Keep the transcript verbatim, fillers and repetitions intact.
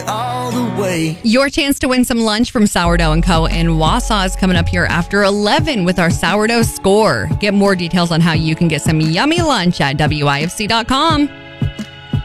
all the way. Your chance to win some lunch from Sourdough and Co. in Wausau is coming up here after eleven with our sourdough score. Get more details on how you can get some yummy lunch at W I F C dot com.